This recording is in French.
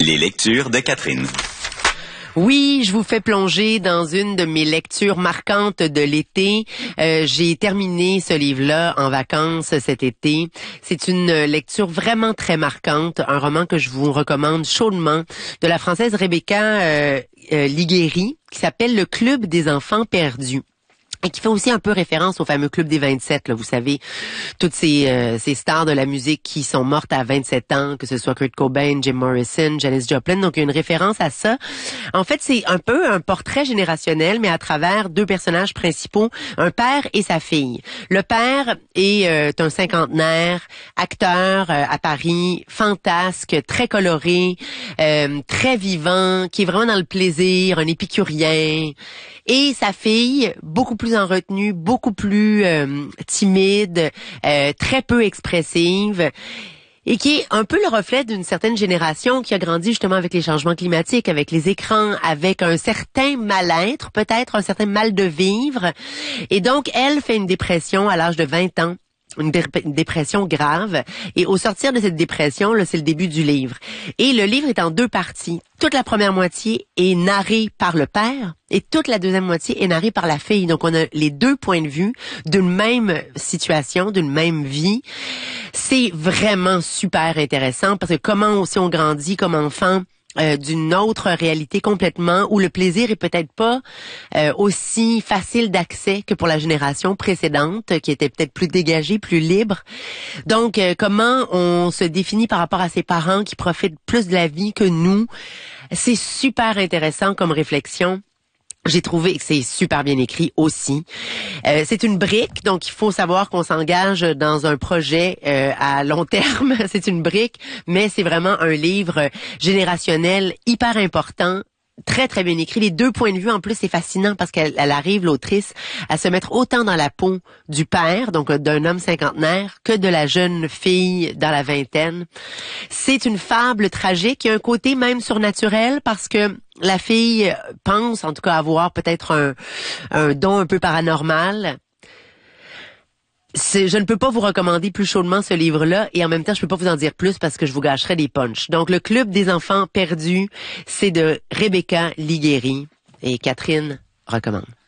Les lectures de Catherine. Oui, je vous fais plonger dans une de mes lectures marquantes de l'été. J'ai terminé ce livre-là en vacances cet été. C'est une lecture vraiment très marquante, un roman que je vous recommande chaudement, de la Française Rebecca Liguéry, qui s'appelle Le Club des enfants perdus. Et qui fait aussi un peu référence au fameux Club des 27, là, vous savez, toutes ces stars de la musique qui sont mortes à 27 ans, que ce soit Kurt Cobain, Jim Morrison, Janis Joplin, donc il y a une référence à ça. En fait, c'est un peu un portrait générationnel, mais à travers deux personnages principaux, un père et sa fille. Le père est un cinquantenaire, acteur à Paris, fantasque, très coloré, très vivant, qui est vraiment dans le plaisir, un épicurien. Et sa fille, beaucoup plus en retenue, beaucoup plus timide, très peu expressive, et qui est un peu le reflet d'une certaine génération qui a grandi justement avec les changements climatiques, avec les écrans, avec un certain mal-être, peut-être un certain mal de vivre. Et donc, elle fait une dépression à l'âge de 20 ans. Une dépression grave. Et au sortir de cette dépression, là, c'est le début du livre. Et le livre est en deux parties. Toute la première moitié est narrée par le père et toute la deuxième moitié est narrée par la fille. Donc, on a les deux points de vue d'une même situation, d'une même vie. C'est vraiment super intéressant parce que comment aussi on grandit comme enfant d'une autre réalité complètement, où le plaisir est peut-être pas aussi facile d'accès que pour la génération précédente, qui était peut-être plus dégagée, plus libre. Donc, comment on se définit par rapport à ses parents qui profitent plus de la vie que nous, c'est super intéressant comme réflexion. J'ai trouvé que c'est super bien écrit aussi. C'est une brique, donc il faut savoir qu'on s'engage dans un projet à long terme. C'est une brique, mais c'est vraiment un livre générationnel hyper important. Très, très bien écrit. Les deux points de vue, en plus, c'est fascinant parce qu'elle arrive, l'autrice, à se mettre autant dans la peau du père, donc d'un homme cinquantenaire, que de la jeune fille dans la vingtaine. C'est une fable tragique. Il y a un côté même surnaturel parce que la fille pense, en tout cas, avoir peut-être un don un peu paranormal. Je ne peux pas vous recommander plus chaudement ce livre-là et en même temps, je peux pas vous en dire plus parce que je vous gâcherais des punchs. Donc, Le Club des enfants perdus, c'est de Rebecca Liguéry et Catherine recommande.